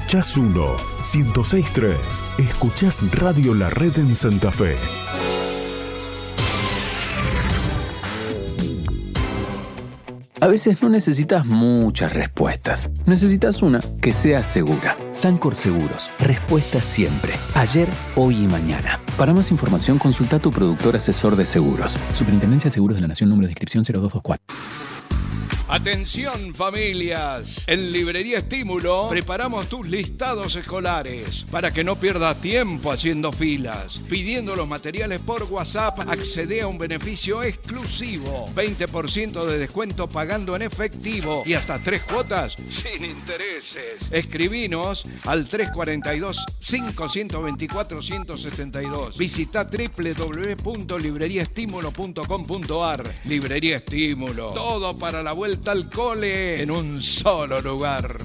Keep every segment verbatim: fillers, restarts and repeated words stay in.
Escuchás uno, ciento seis punto tres. Escuchás Radio La Red en Santa Fe. A veces no necesitas muchas respuestas. Necesitas una que sea segura. Sancor Seguros. Respuesta siempre. Ayer, hoy y mañana. Para más información, consulta a tu productor asesor de seguros. Superintendencia de Seguros de la Nación, número de inscripción cero dos dos cuatro. Atención familias, en Librería Estímulo preparamos tus listados escolares para que no pierdas tiempo haciendo filas. Pidiendo los materiales por WhatsApp, accede a un beneficio exclusivo, veinte por ciento de descuento pagando en efectivo y hasta tres cuotas sin intereses. Escribinos al tres cuatro dos, cinco dos cuatro, uno siete dos. Visita doble u doble u doble u punto librería estímulo punto com punto a r. Librería Estímulo, todo para la vuelta al cole en un solo lugar.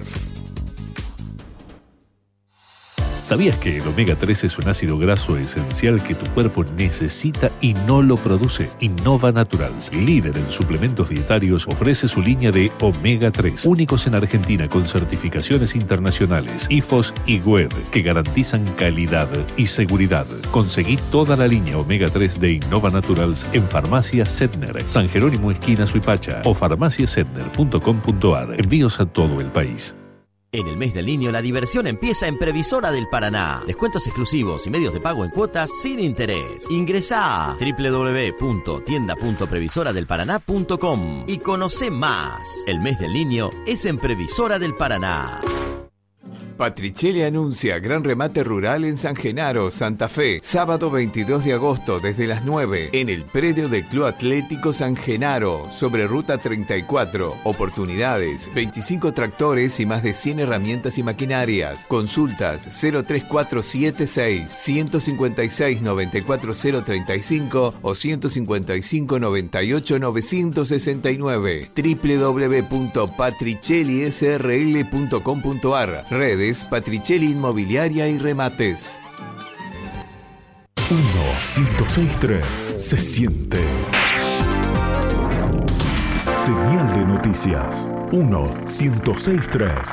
¿Sabías que el omega tres es un ácido graso esencial que tu cuerpo necesita y no lo produce? Innova Naturals, líder en suplementos dietarios, ofrece su línea de omega tres, únicos en Argentina con certificaciones internacionales I F O S y W E D, que garantizan calidad y seguridad. Conseguí toda la línea omega tres de Innova Naturals en Farmacia Setner, San Jerónimo esquina Suipacha o farmacia setner punto com punto a r. Envíos a todo el país. En el mes del niño, la diversión empieza en Previsora del Paraná. Descuentos exclusivos y medios de pago en cuotas sin interés. Ingresá a doble u doble u doble u punto tienda punto previsora del paraná punto com y conocé más. El mes del niño es en Previsora del Paraná. Patricelli anuncia gran remate rural en San Genaro, Santa Fe, sábado veintidós de agosto desde las nueve en el predio del Club Atlético San Genaro, sobre Ruta treinta y cuatro. Oportunidades, veinticinco tractores y más de cien herramientas y maquinarias. Consultas cero tres cuatro siete seis, uno cinco seis, nueve cuatro cero tres cinco o ciento cincuenta y cinco noventa y ocho novecientos sesenta y nueve. doble u doble u doble u punto patricelli s r l punto com punto a r. Redes Patricelli Inmobiliaria y Remates. uno, ciento seis punto tres. Se siente. Señal de noticias. uno, ciento seis punto tres.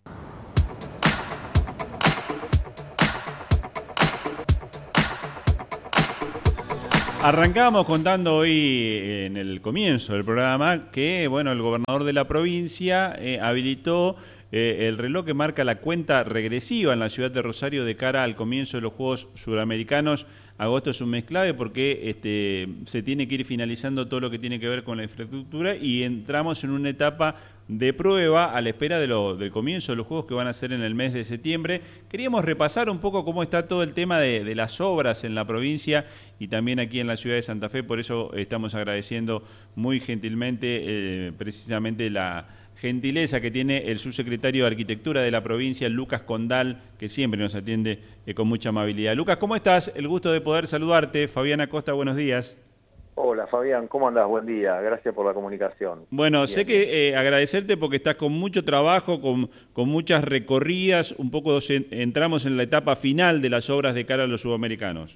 Arrancábamos contando hoy en el comienzo del programa que, bueno, el gobernador de la provincia eh, habilitó eh, el reloj que marca la cuenta regresiva en la ciudad de Rosario de cara al comienzo de los Juegos Sudamericanos. Agosto es un mes clave porque este, se tiene que ir finalizando todo lo que tiene que ver con la infraestructura y entramos en una etapa de prueba a la espera de lo, del comienzo de los Juegos que van a ser en el mes de septiembre. Queríamos repasar un poco cómo está todo el tema de, de las obras en la provincia y también aquí en la ciudad de Santa Fe, por eso estamos agradeciendo muy gentilmente eh, precisamente la gentileza que tiene el subsecretario de Arquitectura de la provincia, Lucas Condal, que siempre nos atiende eh, con mucha amabilidad. Lucas, ¿cómo estás? El gusto de poder saludarte. Fabiana Costa, buenos días. Hola Fabián, ¿cómo andás? Buen día, gracias por la comunicación. Bueno, bien, sé que bien. Eh, agradecerte porque estás con mucho trabajo, con, con muchas recorridas, un poco se, entramos en la etapa final de las obras de cara a los sudamericanos.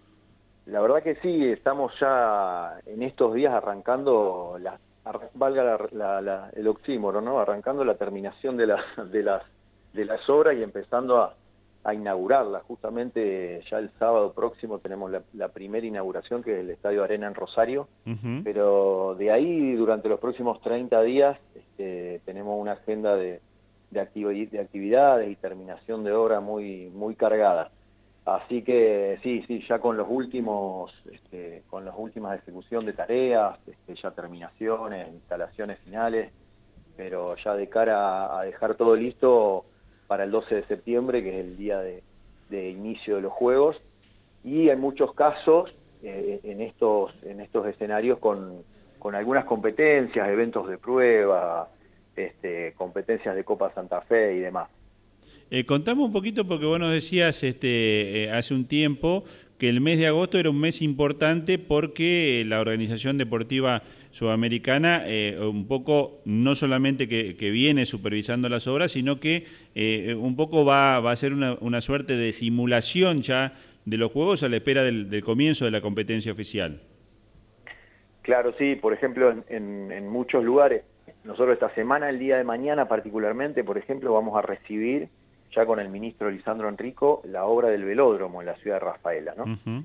La verdad que sí, estamos ya en estos días arrancando, la, valga la, la, la, el oxímoron, ¿no? Arrancando la terminación de, la, de, las, de las obras y empezando a, a inaugurarlas. Justamente ya el sábado próximo tenemos la, la primera inauguración, que es el Estadio Arena en Rosario, uh-huh. Pero de ahí durante los próximos treinta días este, tenemos una agenda de, de, activi- de actividades y terminación de obra muy, muy cargada. Así que sí, sí, ya con los últimos, este, con las últimas ejecución de tareas, este, ya terminaciones, instalaciones finales, pero ya de cara a dejar todo listo para el doce de septiembre, que es el día de, de inicio de los Juegos, y en muchos casos, eh, en estos en estos escenarios con, con algunas competencias, eventos de prueba, este, competencias de Copa Santa Fe y demás. Eh, contame un poquito, porque vos nos decías este, eh, hace un tiempo que el mes de agosto era un mes importante porque la Organización Deportiva Sudamericana eh, un poco no solamente que, que viene supervisando las obras, sino que eh, un poco va, va a ser una, una suerte de simulación ya de los Juegos a la espera del, del comienzo de la competencia oficial. Claro, sí, por ejemplo, en, en, en muchos lugares, nosotros esta semana, el día de mañana particularmente, por ejemplo, vamos a recibir ya con el ministro Lisandro Enrico, la obra del velódromo en la ciudad de Rafaela, ¿no? Uh-huh.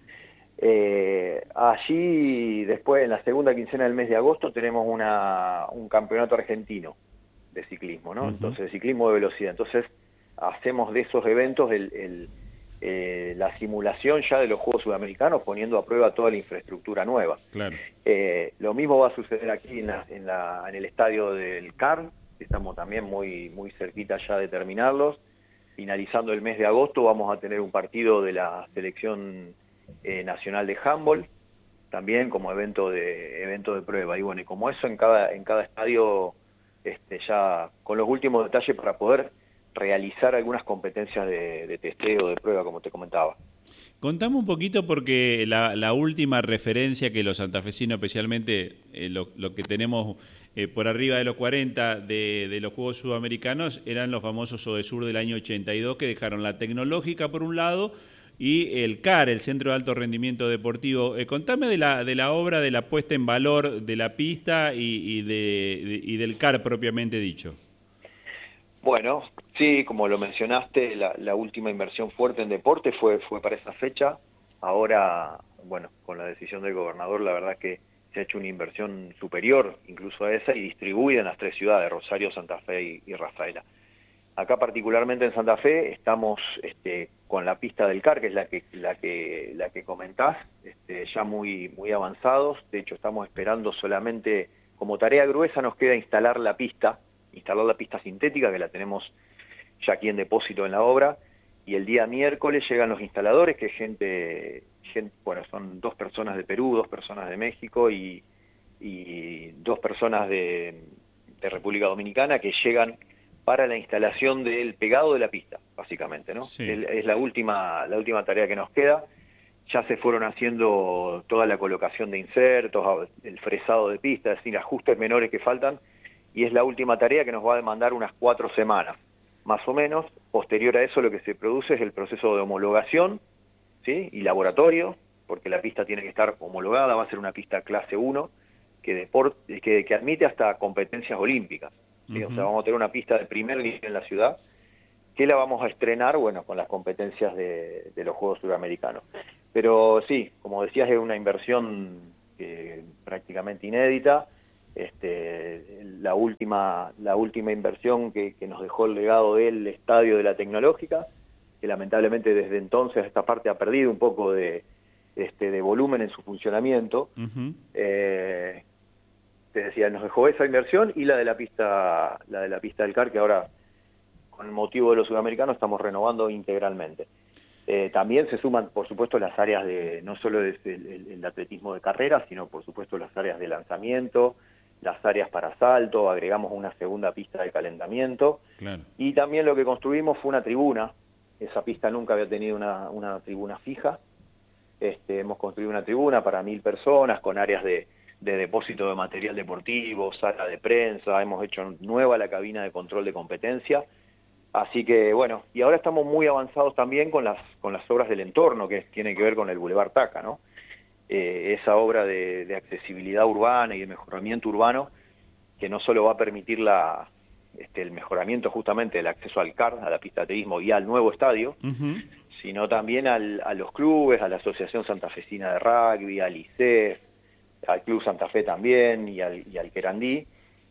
Eh, allí, después, en la segunda quincena del mes de agosto, tenemos una, un campeonato argentino de ciclismo, ¿no? Uh-huh. Entonces, de ciclismo de velocidad. Entonces, hacemos de esos eventos el, el, eh, la simulación ya de los Juegos Sudamericanos, poniendo a prueba toda la infraestructura nueva. Claro. Eh, lo mismo va a suceder aquí en, la, en, la, en el estadio del C A R, estamos también muy, muy cerquita ya de terminarlos. Finalizando el mes de agosto vamos a tener un partido de la selección eh, nacional de handball, también como evento de evento de prueba. Y bueno, y como eso en cada, en cada estadio, este, ya con los últimos detalles para poder realizar algunas competencias de, de testeo, de prueba, como te comentaba. Contame un poquito porque la, la última referencia que los santafesinos, especialmente eh, lo, lo que tenemos eh, por arriba de los cuarenta de, de los Juegos Sudamericanos, eran los famosos Odesur del año ochenta y dos, que dejaron la tecnológica por un lado y el C A R, el Centro de Alto Rendimiento Deportivo. Eh, contame de la, de la obra, de la puesta en valor de la pista y, y, de, de, y del C A R propiamente dicho. Bueno, sí, como lo mencionaste, la, la última inversión fuerte en deporte fue, fue para esa fecha. Ahora, bueno, con la decisión del gobernador, la verdad que se ha hecho una inversión superior incluso a esa y distribuida en las tres ciudades, Rosario, Santa Fe y, y Rafaela. Acá particularmente en Santa Fe estamos este, con la pista del C A R, que es la que, la que, la que comentás, este, ya muy, muy avanzados. De hecho, estamos esperando solamente, como tarea gruesa nos queda instalar la pista, instalar la pista sintética, que la tenemos ya aquí en depósito en la obra, y el día miércoles llegan los instaladores, que es gente, gente bueno, son dos personas de Perú, dos personas de México y, y dos personas de, de República Dominicana, que llegan para la instalación del pegado de la pista, básicamente, ¿no? Sí. Es, es la última, la última tarea que nos queda. Ya se fueron haciendo toda la colocación de insertos, el fresado de pista, es decir, ajustes menores que faltan, y es la última tarea que nos va a demandar unas cuatro semanas, más o menos. Posterior a eso lo que se produce es el proceso de homologación, ¿sí? Y laboratorio, porque la pista tiene que estar homologada, va a ser una pista clase uno, que, deport, que, que admite hasta competencias olímpicas, ¿sí? Uh-huh. O sea, vamos a tener una pista de primer nivel en la ciudad, que la vamos a estrenar, bueno, con las competencias de, de los Juegos Suramericanos. Pero sí, como decías, es una inversión eh, prácticamente inédita. Este, la última la última inversión que, que nos dejó el legado del estadio de la Tecnológica, que lamentablemente desde entonces esta parte ha perdido un poco de, este, de volumen en su funcionamiento. Uh-huh. eh, te decía, nos dejó esa inversión y la de la pista la de la pista del C A R, que ahora con el motivo de los sudamericanos estamos renovando integralmente. Eh, también se suman, por supuesto, las áreas de, no solo el, el, el atletismo de carrera, sino por supuesto las áreas de lanzamiento, las áreas para salto, agregamos una segunda pista de calentamiento. Claro. Y también lo que construimos fue una tribuna. Esa pista nunca había tenido una, una tribuna fija. Este, hemos construido una tribuna para mil personas con áreas de, de depósito de material deportivo, sala de prensa, hemos hecho nueva la cabina de control de competencia. Así que bueno, y ahora estamos muy avanzados también con las, con las obras del entorno, que tiene que ver con el Boulevard Taca, ¿no? Eh, esa obra de, de accesibilidad urbana y de mejoramiento urbano, que no solo va a permitir la, este, el mejoramiento justamente del acceso al C A R, a la pista de atletismo y al nuevo estadio, uh-huh. sino también al, a los clubes, a la Asociación Santafesina de Rugby, al I C E F, al Club Santa Fe también y al, y al Querandí.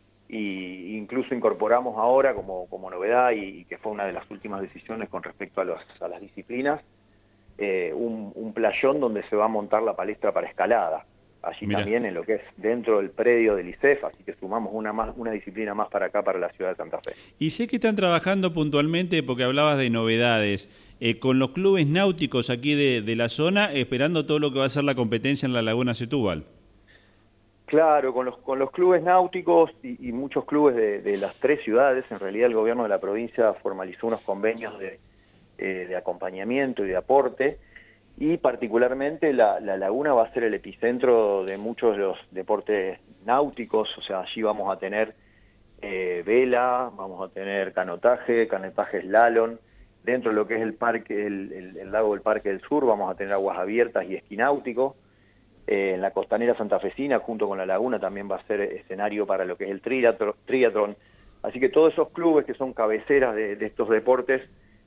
Y incluso incorporamos ahora como, como novedad, y, y que fue una de las últimas decisiones con respecto a, los, a las disciplinas, eh, un, un playón donde se va a montar la palestra para escalada, allí Mirá. También en lo que es dentro del predio del I C E F, así que sumamos una, más, una disciplina más para acá, para la ciudad de Santa Fe. Y sé que están trabajando puntualmente, porque hablabas de novedades, eh, con los clubes náuticos aquí de, de la zona, esperando todo lo que va a ser la competencia en la Laguna Setúbal. Claro, con los, con los clubes náuticos y, y muchos clubes de, de las tres ciudades. En realidad el gobierno de la provincia formalizó unos convenios de, eh, de acompañamiento y de aporte, y particularmente la, la laguna va a ser el epicentro de muchos de los deportes náuticos. O sea, allí vamos a tener eh, vela, vamos a tener canotaje, canotaje slalom. Dentro de lo que es el parque, el, el, el lago del Parque del Sur, vamos a tener aguas abiertas y esquí náutico. Eh, en la costanera santafesina, junto con la laguna, también va a ser escenario para lo que es el triatlón. Así que todos esos clubes que son cabeceras de, de estos deportes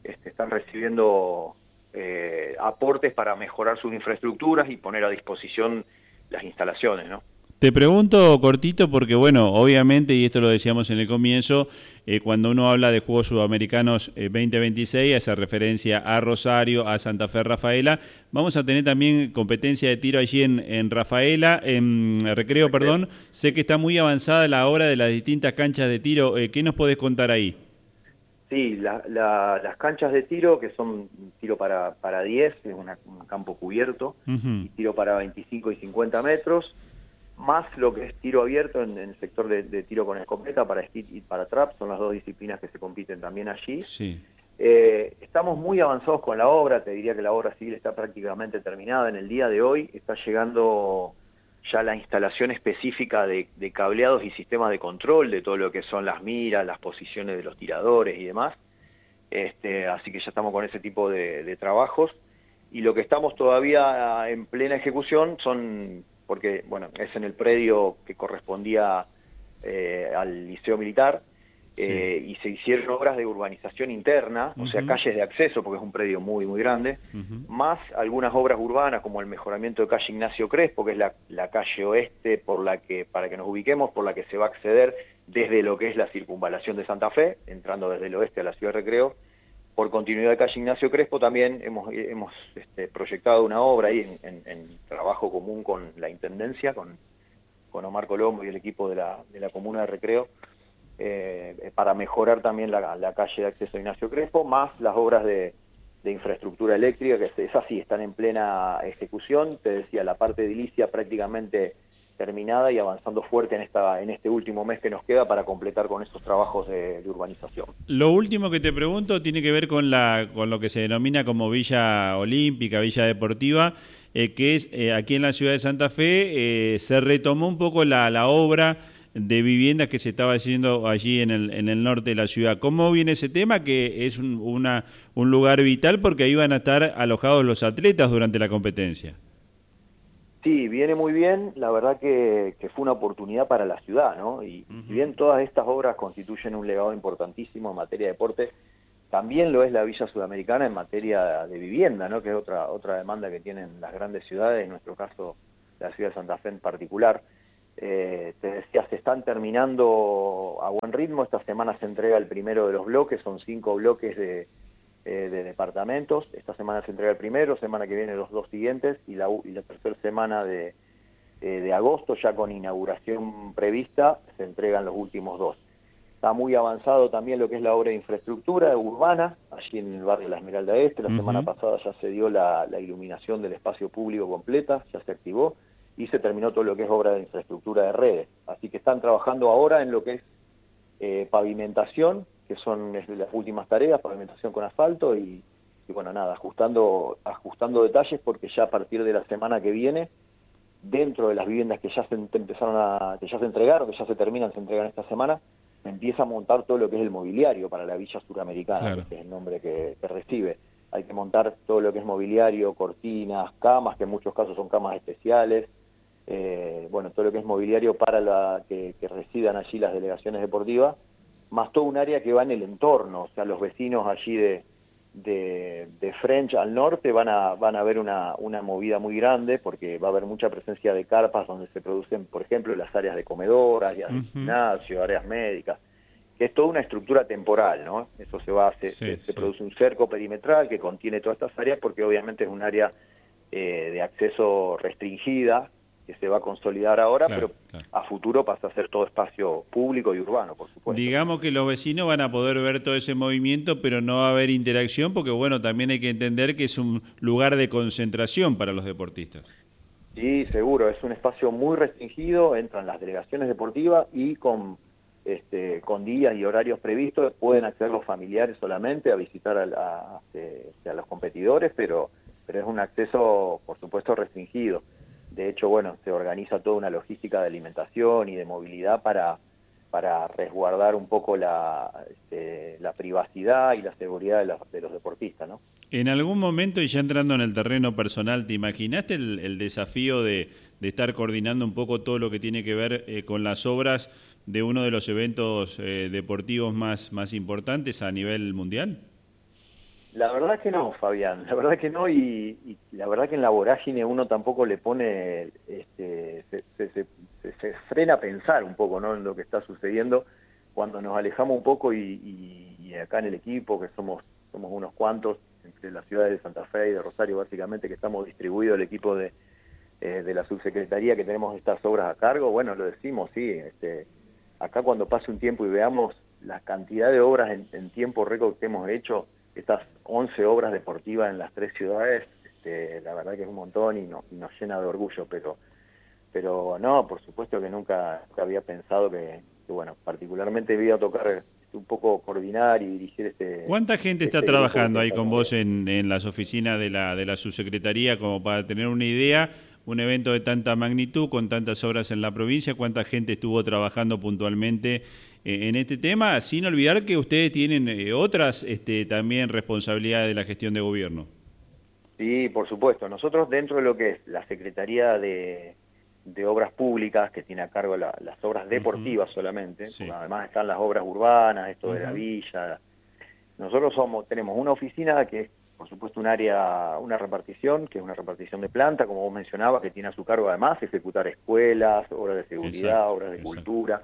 este, están recibiendo eh, aportes para mejorar sus infraestructuras y poner a disposición las instalaciones, ¿no? Te pregunto cortito porque, bueno, obviamente, y esto lo decíamos en el comienzo, eh, cuando uno habla de Juegos Sudamericanos eh, veinte veintiséis, hace referencia a Rosario, a Santa Fe, Rafaela. Vamos a tener también competencia de tiro allí en, en Rafaela, en Recreo, perdón. Sé que está muy avanzada la obra de las distintas canchas de tiro. Eh, ¿Qué nos podés contar ahí? Sí, la, la, las canchas de tiro, que son tiro para, para diez, es una, un campo cubierto, uh-huh. y tiro para veinticinco y cincuenta metros, más lo que es tiro abierto en, en el sector de, de tiro con escopeta para speed y para trap, son las dos disciplinas que se compiten también allí. Sí. Eh, estamos muy avanzados con la obra, te diría que la obra civil está prácticamente terminada. En el día de hoy está llegando ya la instalación específica de, de cableados y sistemas de control de todo lo que son las miras, las posiciones de los tiradores y demás. Este, así que ya estamos con ese tipo de, de trabajos. Y lo que estamos todavía en plena ejecución son, porque bueno, es en el predio que correspondía eh, al Liceo Militar, sí. eh, y se hicieron obras de urbanización interna, uh-huh. o sea, calles de acceso, porque es un predio muy, muy grande, uh-huh. más algunas obras urbanas como el mejoramiento de calle Ignacio Crespo, que es la, la calle oeste por la que, para que nos ubiquemos, por la que se va a acceder desde lo que es la circunvalación de Santa Fe, entrando desde el oeste a la ciudad de Recreo. Por continuidad de calle Ignacio Crespo también hemos, hemos este, proyectado una obra ahí en, en, en trabajo común con la Intendencia, con, con Omar Colombo y el equipo de la, de la Comuna de Recreo, eh, para mejorar también la, la calle de acceso a Ignacio Crespo, más las obras de, de infraestructura eléctrica, que es así, están en plena ejecución. Te decía, la parte edilicia prácticamente terminada y avanzando fuerte en esta en este último mes que nos queda para completar con esos trabajos de, de urbanización. Lo último que te pregunto tiene que ver con la con lo que se denomina como Villa Olímpica, Villa Deportiva, eh, que es eh, aquí en la ciudad de Santa Fe. Eh, se retomó un poco la, la obra de viviendas que se estaba haciendo allí en el en el norte de la ciudad. ¿Cómo viene ese tema? Que es un, una, un lugar vital porque ahí van a estar alojados los atletas durante la competencia. Sí, viene muy bien, la verdad que, que fue una oportunidad para la ciudad, ¿no? Y uh-huh. si bien todas estas obras constituyen un legado importantísimo en materia de deporte, también lo es la Villa Sudamericana en materia de vivienda, ¿no? Que es otra otra demanda que tienen las grandes ciudades, en nuestro caso la ciudad de Santa Fe en particular. Eh, te decía, se están terminando a buen ritmo, esta semana se entrega el primero de los bloques, son cinco bloques de... de departamentos. Esta semana se entrega el primero, semana que viene los dos siguientes, y la, y la tercera semana de, eh, de agosto, ya con inauguración prevista, se entregan los últimos dos. Está muy avanzado también lo que es la obra de infraestructura urbana, allí en el barrio La Esmeralda Este. La uh-huh. semana pasada ya se dio la, la iluminación del espacio público completa, ya se activó, y se terminó todo lo que es obra de infraestructura de redes. Así que están trabajando ahora en lo que es eh, pavimentación, que son las últimas tareas, pavimentación con asfalto y, y bueno, nada, ajustando ajustando detalles, porque ya a partir de la semana que viene, dentro de las viviendas que ya se empezaron a, que ya se entregaron, que ya se terminan, se entregan esta semana, se empieza a montar todo lo que es el mobiliario para la Villa Suramericana, claro. que es el nombre que, que recibe. Hay que montar todo lo que es mobiliario, cortinas, camas, que en muchos casos son camas especiales, eh, bueno, todo lo que es mobiliario para la que, que residan allí las delegaciones deportivas, más todo un área que va en el entorno, o sea, los vecinos allí de, de, de French al norte van a, van a ver una, una movida muy grande, porque va a haber mucha presencia de carpas donde se producen, por ejemplo, las áreas de comedor, áreas uh-huh. de gimnasio, áreas médicas, que es toda una estructura temporal, ¿no? Eso se va a hacer, sí, se, sí. se produce un cerco perimetral que contiene todas estas áreas, porque obviamente es un área eh, de acceso restringida, que se va a consolidar ahora, claro, pero claro. a futuro pasa a ser todo espacio público y urbano, por supuesto. Digamos que los vecinos van a poder ver todo ese movimiento, pero no va a haber interacción, porque bueno, también hay que entender que es un lugar de concentración para los deportistas. Sí, seguro, es un espacio muy restringido, entran las delegaciones deportivas y con este con días y horarios previstos pueden acceder los familiares solamente a visitar a, a, a, a los competidores, pero, pero es un acceso, por supuesto, restringido. De hecho, bueno, se organiza toda una logística de alimentación y de movilidad para, para resguardar un poco la, este, la privacidad y la seguridad de los, de los deportistas, ¿no? En algún momento, y ya entrando en el terreno personal, ¿te imaginaste el, el desafío de, de estar coordinando un poco todo lo que tiene que ver eh, con las obras de uno de los eventos eh, deportivos más, más importantes a nivel mundial? La verdad que no, Fabián, la verdad que no, y, y la verdad que en la vorágine uno tampoco le pone, este, se, se, se, se frena a pensar un poco, ¿no?, en lo que está sucediendo cuando nos alejamos un poco y, y, y acá en el equipo, que somos, somos unos cuantos, entre las ciudades de Santa Fe y de Rosario básicamente, que estamos distribuidos el equipo de, eh, de la subsecretaría que tenemos estas obras a cargo, bueno, lo decimos, sí, este, acá cuando pase un tiempo y veamos la cantidad de obras en, en tiempo récord que hemos hecho, estas once obras deportivas en las tres ciudades, este, la verdad que es un montón y, no, y nos llena de orgullo, pero pero no, por supuesto que nunca, nunca había pensado que, que, bueno, particularmente iba a tocar un poco coordinar y dirigir este... ¿Cuánta gente está este trabajando ahí con vos en, en las oficinas de la, de la subsecretaría, como para tener una idea, un evento de tanta magnitud, con tantas obras en la provincia, cuánta gente estuvo trabajando puntualmente en este tema, sin olvidar que ustedes tienen eh, otras este, también responsabilidades de la gestión de gobierno? Sí, por supuesto. Nosotros dentro de lo que es la Secretaría de, de Obras Públicas, que tiene a cargo la, las obras deportivas uh-huh. solamente, sí. Además están las obras urbanas, esto uh-huh. de la villa. Nosotros somos tenemos una oficina que es, por supuesto, un área, una repartición, que es una repartición de planta, como vos mencionabas, que tiene a su cargo además ejecutar escuelas, obras de seguridad, exacto, obras de exacto. cultura.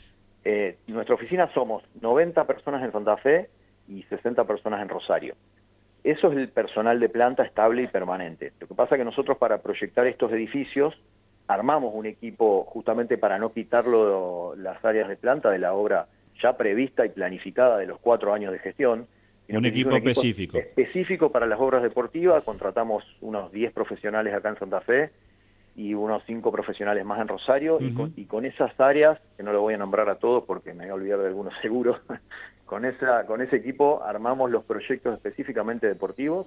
Eh, nuestra oficina somos noventa personas en Santa Fe y sesenta personas en Rosario. Eso es el personal de planta estable y permanente. Lo que pasa es que nosotros, para proyectar estos edificios, armamos un equipo justamente para no quitarlo las áreas de planta de la obra ya prevista y planificada de los cuatro años de gestión. Un equipo, un equipo específico. Específico para las obras deportivas. Contratamos unos diez profesionales acá en Santa Fe y unos cinco profesionales más en Rosario, uh-huh. y, con, y con esas áreas, que no lo voy a nombrar a todos porque me voy a olvidar de algunos seguros, con, esa, con ese equipo armamos los proyectos específicamente deportivos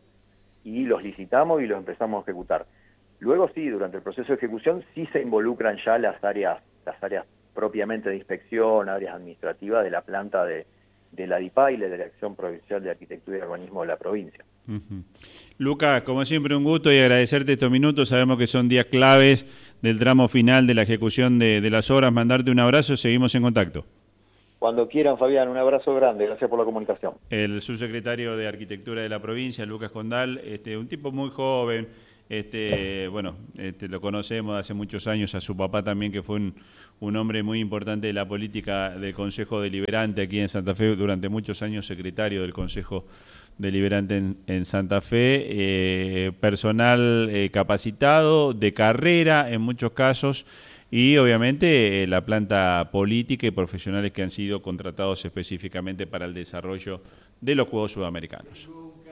y los licitamos y los empezamos a ejecutar. Luego sí, durante el proceso de ejecución sí se involucran ya las áreas, las áreas propiamente de inspección, áreas administrativas de la planta de, de la DIPAI, la Dirección Provincial de Arquitectura y Urbanismo de la provincia. Uh-huh. Lucas, como siempre un gusto y agradecerte estos minutos. Sabemos que son días claves del tramo final de la ejecución de, de las obras. Mandarte un abrazo, seguimos en contacto. Cuando quieran, Fabián, un abrazo grande, gracias por la comunicación. El subsecretario de Arquitectura de la provincia, Lucas Condal, este, un tipo muy joven, este, bueno, este, lo conocemos hace muchos años, a su papá también, que fue un, un hombre muy importante de la política del Consejo Deliberante aquí en Santa Fe, durante muchos años secretario del Consejo Deliberante en, en Santa Fe, eh, personal eh, capacitado, de carrera en muchos casos, y obviamente eh, la planta política y profesionales que han sido contratados específicamente para el desarrollo de los Juegos Sudamericanos.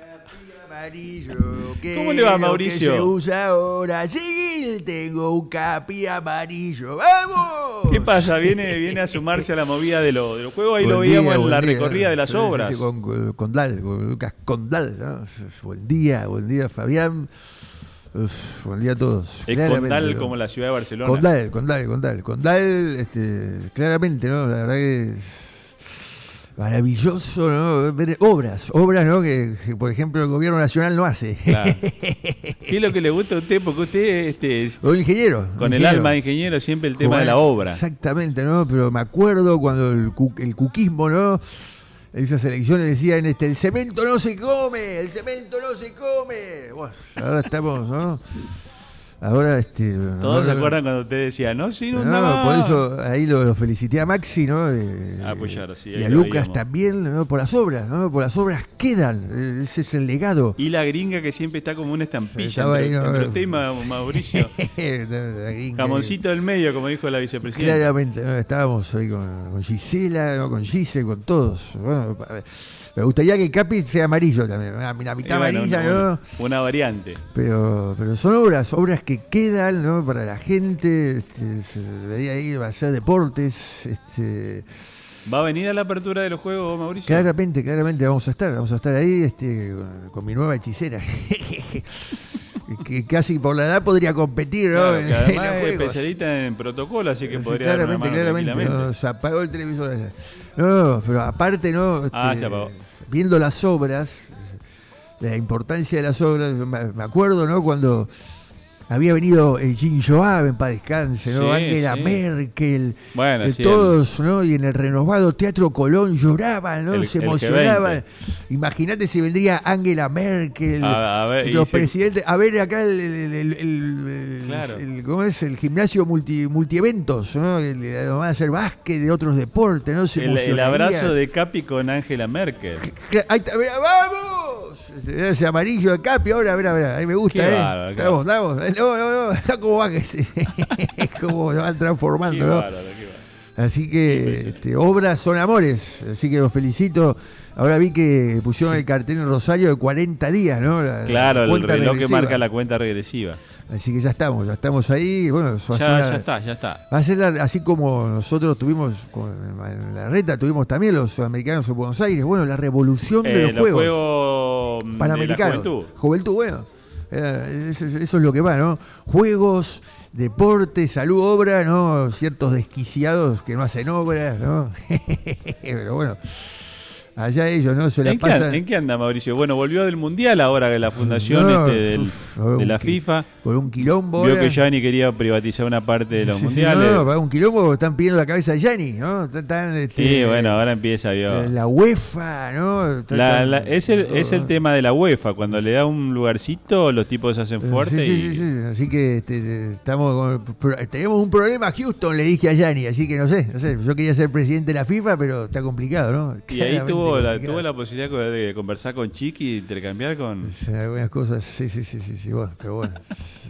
¿Cómo le va, Mauricio? Que se usa ahora. Sí, tengo un capi amarillo. ¡Vamos! ¿Qué pasa? ¿Viene, viene a sumarse a la movida de, lo, de los juegos? Ahí buen lo veíamos día, en la día, recorrida de las sí, obras. Sí, con, con Condal, con Lucas Condal, ¿no? Buen día, buen día, Fabián. Uf, buen día a todos. Es Condal, ¿no? Como la ciudad de Barcelona. Condal, Condal, Condal. Condal, este, claramente, ¿no? La verdad que maravilloso, ¿no? Ver obras, obras, ¿no? Que, que, por ejemplo, el gobierno nacional no hace. Claro. ¿Qué es lo que le gusta a usted? Porque usted, este, o ingeniero, con ingeniero. El alma de ingeniero, siempre el tema Joder, de la obra. Exactamente, ¿no? Pero me acuerdo cuando el, el cuquismo, ¿no? Esas elecciones decían, este, el cemento no se come, el cemento no se come. Bueno, ahora estamos, ¿no? Ahora, este... Todos no, se acuerdan cuando usted decía, no, sí, no, no, nada. Por eso ahí lo, lo felicité a Maxi, ¿no? Eh, ah, pues ya, sí, y a Lucas veíamos. También, ¿no? Por las obras, ¿no? Por las obras quedan, ese es el legado. Y la gringa que siempre está como una estampilla. Estaba entre, ahí, no, entre usted y Mauricio. La gringa, Jamoncito del medio, como dijo la vicepresidenta. Claramente, ¿no? Estábamos ahí con, con Gisela, ¿no? Con Gise, con todos. Bueno, me gustaría que el Capi sea amarillo también, la mitad bueno, amarilla, no, ¿no? Una variante. Pero pero son obras, obras que quedan, ¿no? Para la gente, este, se debería ir a hacer deportes, este... ¿Va a venir a la apertura de los juegos, Mauricio? Claramente, claramente vamos a estar, vamos a estar ahí, este, con, con mi nueva hechicera. Que casi por la edad podría competir, ¿no? Claro, que además es especialista en protocolo, así que podría claramente, dar una mano claramente. No, se apagó el televisor. No, pero aparte, ¿no? Ah, este, se apagó. Viendo las obras, la importancia de las obras, me acuerdo, ¿no? Cuando había venido el Shinzo Abe, en paz descanse, ¿no? Sí, Angela sí. Merkel, Bueno, eh, sí, todos, ¿no? Y en el renovado Teatro Colón lloraban, ¿no? El- Se el emocionaban. G Imagínate si vendría Angela Merkel, A- a ver, y los se- presidentes, a ver acá el, el, el, el- el- Claro. el- ¿cómo es? El gimnasio multi, multieventos, ¿no? El, el- van a hacer básquet de otros deportes, ¿no? Se El, el emocionaría. abrazo de Capi con Angela Merkel. Ahí está, mirá, ¡vamos! Ese, ese amarillo de Capi, ahora, mirá, mirá, ahí me gusta, Qué ¿eh? bárbaro, qué Estamos, estamos. Eh, No, no, no, está como va que se, cómo se van transformando, Qué ¿no? bárbaro, qué bárbaro. Así que este, obras son amores, así que los felicito. Ahora vi que pusieron Sí. el cartel en Rosario de cuarenta días, ¿no? La- Claro, la el cuenta reloj que regresiva. marca la cuenta regresiva. Así que ya estamos, ya estamos ahí. Bueno, eso va a ser Ya, una- ya está, ya está. Va a ser la- así como nosotros tuvimos con, en la reta, tuvimos también los sudamericanos en Buenos Aires. Bueno, la revolución de Eh, los, los juegos. juegos mm, Panamericanos. de la juventud. Juventud, bueno. Eh, eso, eso es lo que va, ¿no? Juegos, deporte, salud, obra, ¿no? Ciertos desquiciados que no hacen obras, ¿no? Pero bueno, allá ellos, ¿no? Se la ¿En qué, pasan. an- ¿En qué anda Mauricio? Bueno, volvió del Mundial ahora que la fundación No, este, del- uf, de un la qui- FIFA Con un quilombo. vio ahora. que Gianni quería privatizar una parte de los Sí, sí, mundiales. no, no, un quilombo, están pidiendo la cabeza de Gianni, ¿no? Están, están, este, Sí, bueno, ahora empieza, vio. La UEFA, ¿no? Están- La- están- la- es, el, es el tema de la UEFA. Cuando le da un lugarcito, los tipos se hacen fuertes. Sí, y... sí, sí, sí. Así que este, estamos con- pro- tenemos un problema, Houston, le dije a Gianni, así que no sé, no sé, yo quería ser presidente de la FIFA, pero está complicado, ¿no? Y ahí Claramente tuvo la, complicado. tuvo la posibilidad de conversar con Chiqui y intercambiar con... O sea, algunas cosas, sí, sí, sí, sí, sí, bueno, pero bueno.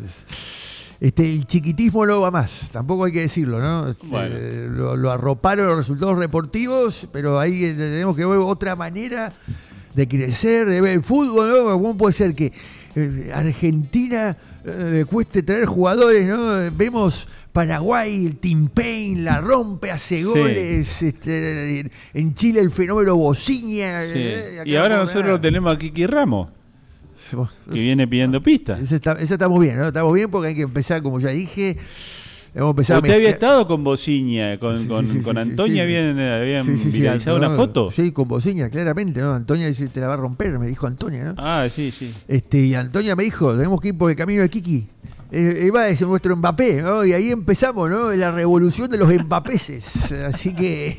Este, el chiquitismo no va más, tampoco hay que decirlo, ¿no? Este, Bueno. lo, lo arroparon los resultados deportivos, pero ahí eh, tenemos que ver otra manera de crecer, de ver el fútbol, ¿no? ¿Cómo puede ser que eh, Argentina eh, le cueste traer jugadores, ¿no? Vemos Paraguay, el Team Pain la rompe, hace Sí. goles, este, en Chile el fenómeno Bociña. Sí. eh, acá Y ahora no nosotros nada. lo tenemos a Kiki Ramos, que viene pidiendo pistas. Ese, está- ese estamos bien, ¿no? Estamos bien porque hay que empezar, como ya dije, hemos empezado Usted a había mezclar- estado con Bociña, con, Sí, con, sí, sí, con sí, Antonia, sí. habían, habían Sí, sí, sí, viralizado no, una foto. Sí, con Bociña, claramente, ¿no? Antonia dice, te la va a romper, me dijo Antonia, ¿no? Ah, sí, sí. Este, y Antonia me dijo, tenemos que ir por el camino de Kiki. Eh, Eva es nuestro Mbappé, ¿no? Y ahí empezamos, ¿no? La revolución de los Mbappéses. Así que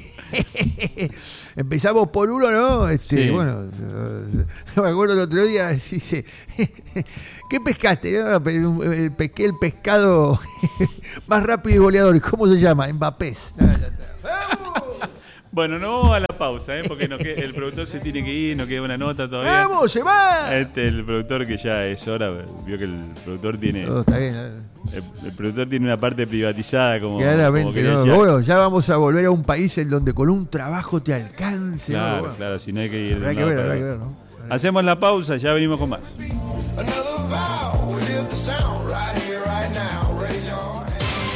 empezamos por uno, ¿no? Este, Sí. bueno, eh, me acuerdo el otro día, dice, ¿qué pescaste? No, pe- eh, pesqué el pescado más rápido y goleador. ¿Cómo se llama? Mbappés. No, ya está. ¡Vamos! Bueno, no vamos a la pausa, ¿eh? Porque no que- el productor se tiene que ir, no queda una nota todavía. ¡Vamos, se va! Este, el productor que ya es hora, vio que el productor tiene... Todo está bien, ¿no? El, el productor tiene una parte privatizada como... como Claramente, quería no. ya. Bueno, ya vamos a volver a un país en donde con un trabajo te alcance. ¿no? Claro, Bueno, claro, si no hay que ir de habrá un que lado ver, para habrá que otro. ver, ¿no? Hacemos la pausa, ya venimos con más. Another vow, we live the sound right here, right now. Raise your hand.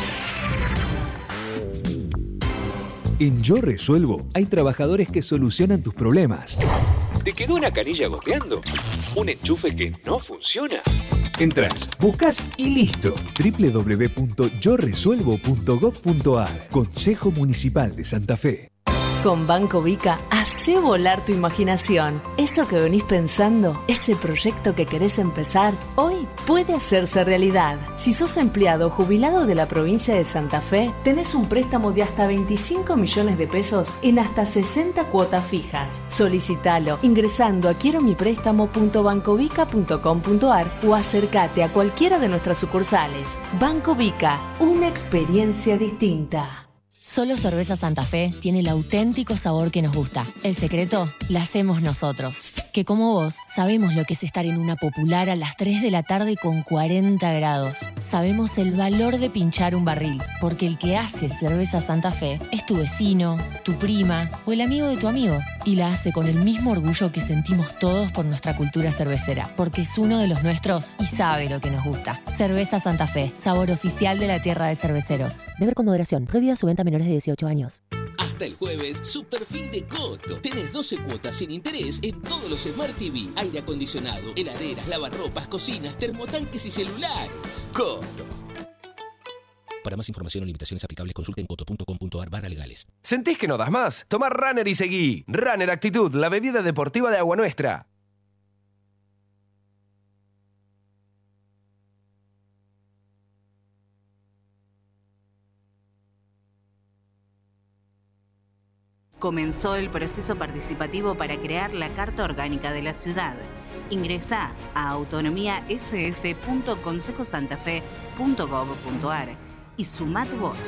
En Yo Resuelvo hay trabajadores que solucionan tus problemas. ¿Te quedó una canilla goteando? ¿Un enchufe que no funciona? Entrás, buscas y listo. doble u doble u doble u punto yo resuelvo punto gob punto ar. Consejo Municipal de Santa Fe. Con Banco Vica, hacé volar tu imaginación. Eso que venís pensando, ese proyecto que querés empezar, hoy puede hacerse realidad. Si sos empleado o jubilado de la provincia de Santa Fe, tenés un préstamo de hasta veinticinco millones de pesos en hasta sesenta cuotas fijas. Solicitalo ingresando a quiero mi préstamo punto bancovica punto com punto ar o acércate a cualquiera de nuestras sucursales. Banco Vica, una experiencia distinta. Solo Cerveza Santa Fe tiene el auténtico sabor que nos gusta. El secreto la hacemos nosotros. Que como vos, sabemos lo que es estar en una popular a las tres de la tarde con cuarenta grados. Sabemos el valor de pinchar un barril, porque el que hace Cerveza Santa Fe es tu vecino, tu prima o el amigo de tu amigo. Y la hace con el mismo orgullo que sentimos todos por nuestra cultura cervecera, porque es uno de los nuestros y sabe lo que nos gusta. Cerveza Santa Fe, sabor oficial de la tierra de cerveceros. Beber con moderación. Prohibida su venta a menores de dieciocho años. Hasta el jueves, super fin de Coto. Tenés doce cuotas sin interés en todos los Smart T V, aire acondicionado, heladeras, lavarropas, cocinas, termotanques y celulares. Coto. Para más información o limitaciones aplicables, consulte en coto punto com punto ar barra legales. ¿Sentís que no das más? Toma Runner y seguí. Runner Actitud, la bebida deportiva de Agua Nuestra. Comenzó el proceso participativo para crear la Carta Orgánica de la ciudad. Ingresá a autonomía s f punto consejo santa fe punto gov punto a r y sumá tu voz.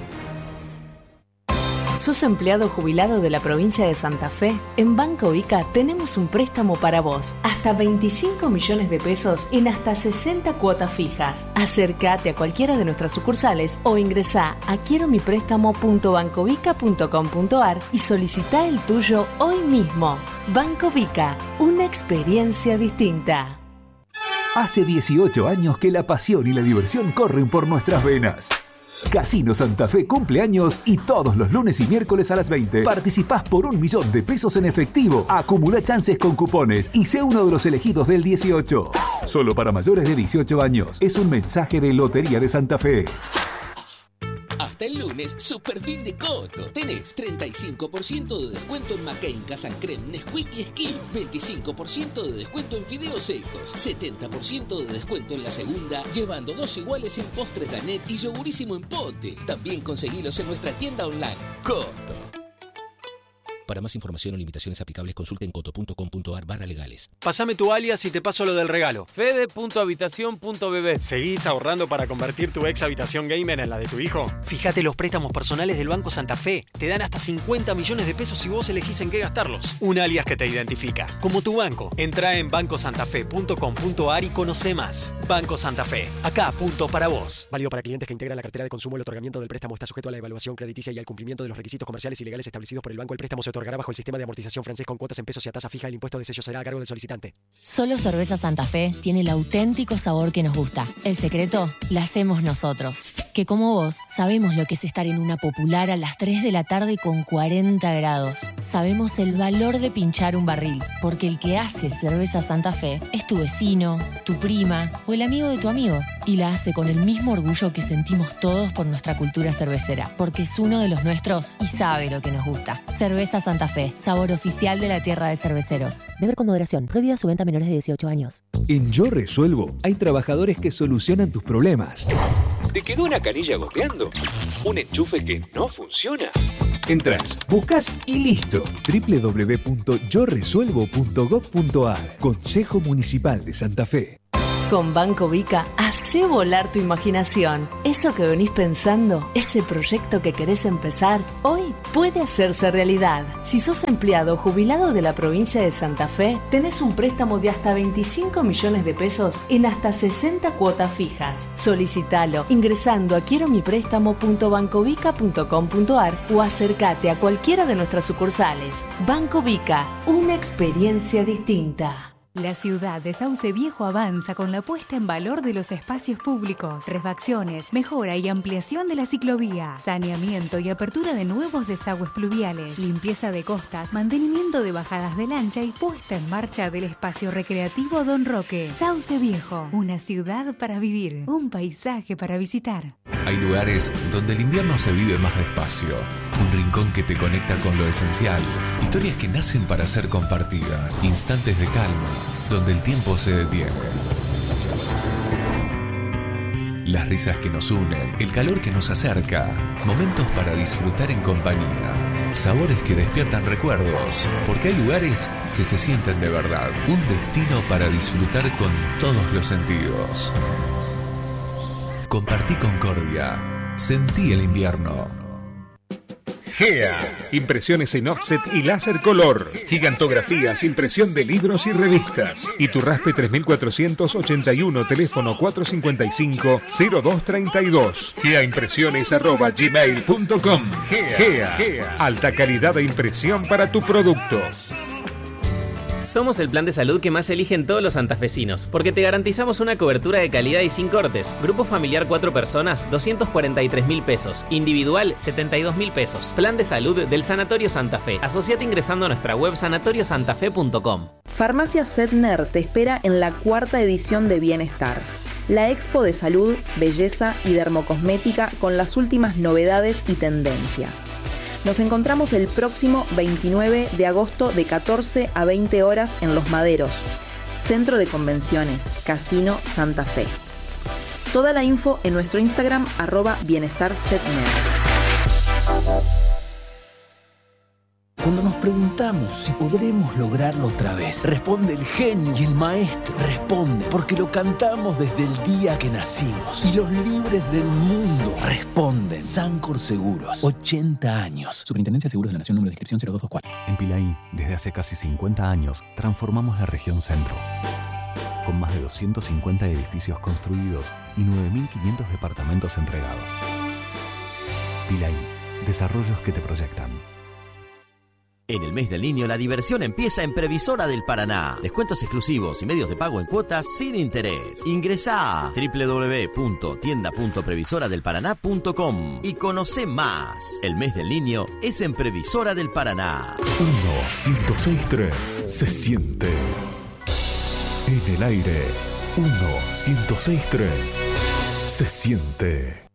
¿Sos empleado jubilado de la provincia de Santa Fe? En Banco Ica tenemos un préstamo para vos. Hasta veinticinco millones de pesos en hasta sesenta cuotas fijas. Acércate a cualquiera de nuestras sucursales o ingresá a quiero mi préstamo punto bancovica punto com punto a r y solicitá el tuyo hoy mismo. Banco Vica, una experiencia distinta. Hace dieciocho años que la pasión y la diversión corren por nuestras venas. Casino Santa Fe cumpleaños y todos los lunes y miércoles a las veinte participás por un millón de pesos en efectivo. Acumula chances con cupones y sé uno de los elegidos del dieciocho. Solo para mayores de dieciocho años. Es un mensaje de Lotería de Santa Fe. Hasta el lunes, super fin de Coto. Tenés treinta y cinco por ciento de descuento en McCain, Casan Creme, Nesquik y Skin. veinticinco por ciento de descuento en fideos secos. setenta por ciento de descuento en la segunda, llevando dos iguales en postres Danet y yogurísimo en pote. También conseguilos en nuestra tienda online. Coto. Para más información o limitaciones aplicables, consulta en coto punto com punto a r barra legales. Pásame tu alias y te paso lo del regalo. fede punto habitación punto b b. ¿Seguís ahorrando para convertir tu ex habitación gamer en la de tu hijo? Fíjate los préstamos personales del Banco Santa Fe. Te dan hasta cincuenta millones de pesos si vos elegís en qué gastarlos. Un alias que te identifica, como tu banco. Entrá en banco santa fe punto com punto a r y conoce más. Banco Santa Fe. Acá, punto para vos. Válido para clientes que integran la cartera de consumo. El otorgamiento del préstamo está sujeto a la evaluación crediticia y al cumplimiento de los requisitos comerciales y legales establecidos por el banco. El préstamo se otorgará bajo el sistema de amortización francés con cuotas en pesos y a tasa fija. El impuesto de sello será a cargo del solicitante. Solo Cerveza Santa Fe tiene el auténtico sabor que nos gusta. El secreto la hacemos nosotros. Que como vos, sabemos lo que es estar en una popular a las tres de la tarde con cuarenta grados. Sabemos el valor de pinchar un barril, porque el que hace Cerveza Santa Fe es tu vecino, tu prima o el amigo de tu amigo. Y la hace con el mismo orgullo que sentimos todos por nuestra cultura cervecera, porque es uno de los nuestros y sabe lo que nos gusta. Cerveza Santa Fe, sabor oficial de la tierra de cerveceros. Beber con moderación. Prohibida su venta a menores de dieciocho años. En Yo Resuelvo hay trabajadores que solucionan tus problemas. ¿Te quedó una canilla goteando? ¿Un enchufe que no funciona? Entrás, buscas y listo. doble u doble u doble u punto yo resuelvo punto gov punto a r. Consejo Municipal de Santa Fe. Con Banco Vica, hacé volar tu imaginación. Eso que venís pensando, ese proyecto que querés empezar, hoy puede hacerse realidad. Si sos empleado o jubilado de la provincia de Santa Fe, tenés un préstamo de hasta veinticinco millones de pesos en hasta sesenta cuotas fijas. Solicitalo ingresando a quiero mi préstamo punto bancovica punto com punto a r o acércate a cualquiera de nuestras sucursales. Banco Vica, una experiencia distinta. La ciudad de Sauce Viejo avanza con la puesta en valor de los espacios públicos, refacciones, mejora y ampliación de la ciclovía, saneamiento y apertura de nuevos desagües pluviales, limpieza de costas, mantenimiento de bajadas de lancha y puesta en marcha del espacio recreativo Don Roque. Sauce Viejo, una ciudad para vivir, un paisaje para visitar. Hay lugares donde el invierno se vive más despacio, un rincón que te conecta con lo esencial, historias que nacen para ser compartidas, instantes de calma, donde el tiempo se detiene. Las risas que nos unen, el calor que nos acerca, momentos para disfrutar en compañía, sabores que despiertan recuerdos, porque hay lugares que se sienten de verdad, un destino para disfrutar con todos los sentidos. Compartí Concordia, sentí el invierno. GEA, impresiones en offset y láser color, gigantografías, impresión de libros y revistas. Iturraspe tres mil cuatrocientos ochenta y uno, teléfono cuatrocientos cincuenta y cinco, cero dos treinta y dos. geaimpresiones arroba gmail punto com. GEA, GEA, alta calidad de impresión para tu producto. Somos el plan de salud que más eligen todos los santafesinos, porque te garantizamos una cobertura de calidad y sin cortes. Grupo familiar cuatro personas, doscientos cuarenta y tres mil pesos. Individual, setenta y dos mil pesos. Plan de salud del Sanatorio Santa Fe. Asociate ingresando a nuestra web sanatorio santa fe punto com. Farmacia Setner te espera en la cuarta edición de Bienestar, la expo de salud, belleza y dermocosmética con las últimas novedades y tendencias. Nos encontramos el próximo veintinueve de agosto de catorce a veinte horas en Los Maderos, Centro de Convenciones, Casino Santa Fe. Toda la info en nuestro Instagram, arroba bienestarsetner. Cuando nos preguntamos si podremos lograrlo otra vez, responde el genio y el maestro. Responde porque lo cantamos desde el día que nacimos. Y los libres del mundo responden. Sancor Seguros, ochenta años. Superintendencia de Seguros de la Nación, número de inscripción cero dos dos cuatro. En Pilaí, desde hace casi cincuenta años, transformamos la región centro. Con más de doscientos cincuenta edificios construidos y nueve mil quinientos departamentos entregados. Pilaí, desarrollos que te proyectan. En el mes del niño, la diversión empieza en Previsora del Paraná. Descuentos exclusivos y medios de pago en cuotas sin interés. Ingresá a doble u doble u doble u punto tienda punto previsora del paraná punto com y conocé más. El mes del niño es en Previsora del Paraná. uno ciento seis punto tres se siente. En el aire, uno ciento seis punto tres se siente.